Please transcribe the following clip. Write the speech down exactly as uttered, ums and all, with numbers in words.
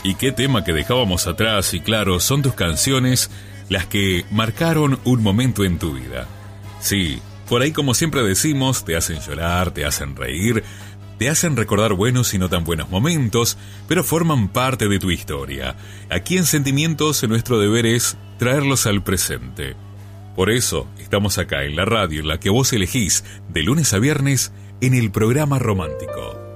Y qué tema que dejábamos atrás, y claro, son tus canciones las que marcaron un momento en tu vida. Sí, por ahí, como siempre decimos, te hacen llorar, te hacen reír, te hacen recordar buenos y no tan buenos momentos, pero forman parte de tu historia. Aquí en Sentimientos, nuestro deber es traerlos al presente. Por eso, estamos acá en la radio en la que vos elegís, de lunes a viernes, en el programa romántico.